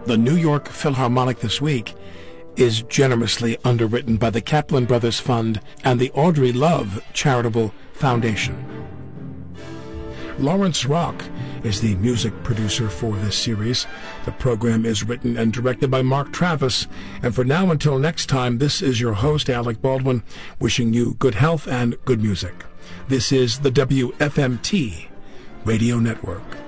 The New York Philharmonic this week is generously underwritten by the Kaplan Brothers Fund and the Audrey Love Charitable Foundation. Lawrence Rock is the music producer for this series. The program is written and directed by Mark Travis. And for now, until next time, this is your host, Alec Baldwin, wishing you good health and good music. This is the WFMT Radio Network.